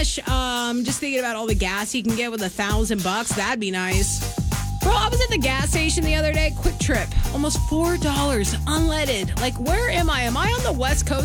Just thinking about all the gas you can get with $1,000. That'd be nice. Bro, I was at the gas station the other day. Quick Trip. Almost $4 unleaded. Like, where am I? Am I on the West Coast?